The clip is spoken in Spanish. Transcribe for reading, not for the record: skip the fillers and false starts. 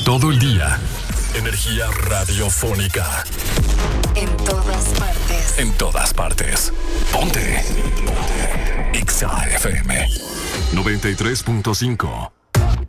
todo el día. Energía radiofónica. En todas partes. En todas partes. Ponte. Ponte. Exa FM 93.5.